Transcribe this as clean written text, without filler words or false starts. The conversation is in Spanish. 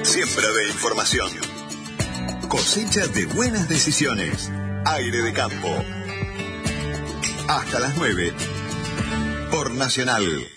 Siembra de información. Cosecha de buenas decisiones. Aire de campo. Hasta las 9. Por Nacional.